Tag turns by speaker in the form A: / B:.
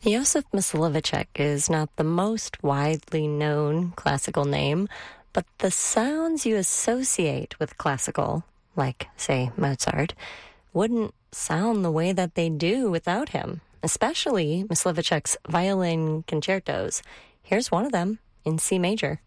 A: Josef Mysliveček is not the most widely known classical name, but the sounds you associate with classical, like, say, Mozart, wouldn't sound the way that they do without him, especially Mysliveček's violin concertos. Here's one of them in C major.